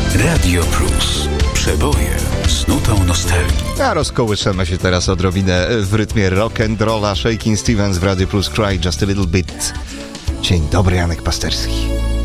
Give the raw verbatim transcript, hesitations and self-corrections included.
Radio Plus. Przeboje z nutą nostalgii. A rozkołyszemy się teraz odrobinę w rytmie rock'n'rolla. Shakin' Stevens w Radio Plus, Cry Just a Little Bit. Dzień dobry, Janek Pasterski.